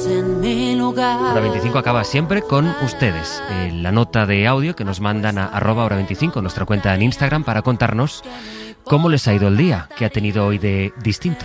en mi lugar. Hora 25 acaba siempre con ustedes. La nota de audio que nos mandan a @hora25, nuestra cuenta en Instagram, para contarnos cómo les ha ido el día, qué ha tenido hoy de distinto.